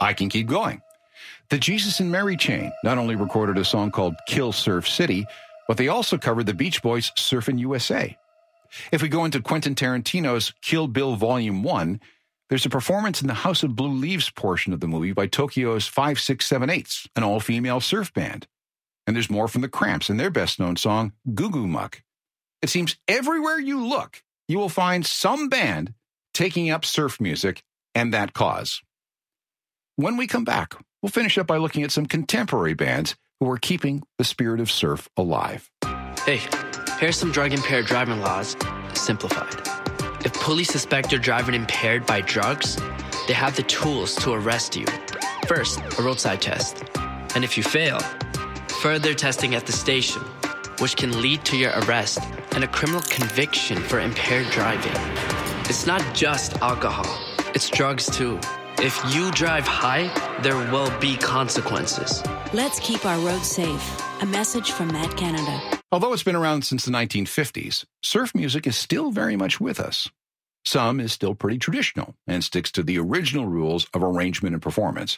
I can keep going. The Jesus and Mary Chain not only recorded a song called Kill Surf City, but they also covered the Beach Boys' Surfin' USA. If we go into Quentin Tarantino's Kill Bill Volume 1, there's a performance in the House of Blue Leaves portion of the movie by Tokyo's 5678, an all-female surf band. And there's more from the Cramps in their best-known song, Goo Goo Muck. It seems everywhere you look, you will find some band taking up surf music and that cause. When we come back, we'll finish up by looking at some contemporary bands who are keeping the spirit of surf alive. Hey, here's some drug-impaired driving laws, simplified. If police suspect you're driving impaired by drugs, they have the tools to arrest you. First, a roadside test. And if you fail, further testing at the station, which can lead to your arrest and a criminal conviction for impaired driving. It's not just alcohol, it's drugs too. If you drive high, there will be consequences. Let's keep our roads safe. A message from Matt Canada. Although it's been around since the 1950s, surf music is still very much with us. Some is still pretty traditional and sticks to the original rules of arrangement and performance.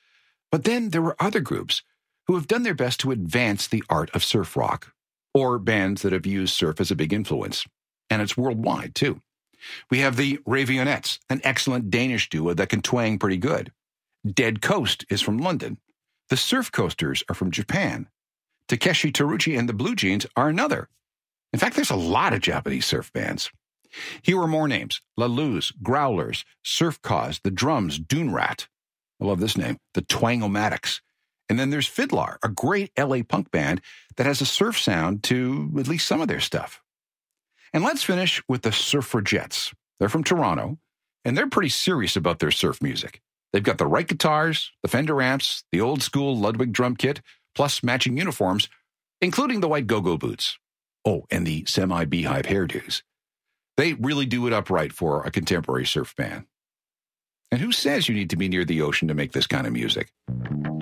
But then there were other groups who have done their best to advance the art of surf rock, or bands that have used surf as a big influence. And it's worldwide, too. We have the Ravionettes, an excellent Danish duo that can twang pretty good. Dead Coast is from London. The Surf Coasters are from Japan. Takeshi Teruchi and the Blue Jeans are another. In fact, there's a lot of Japanese surf bands. Here are more names: La Luz, Growlers, Surf Cause, The Drums, Dune Rat. I love this name, the Twang-O-Matics. And then there's Fiddlar, a great LA punk band that has a surf sound to at least some of their stuff. And let's finish with the Surfragettes. They're from Toronto, and they're pretty serious about their surf music. They've got the right guitars, the Fender amps, the old-school Ludwig drum kit, plus matching uniforms, including the white go-go boots. Oh, and the semi-beehive hairdos. They really do it up right for a contemporary surf band. And who says you need to be near the ocean to make this kind of music?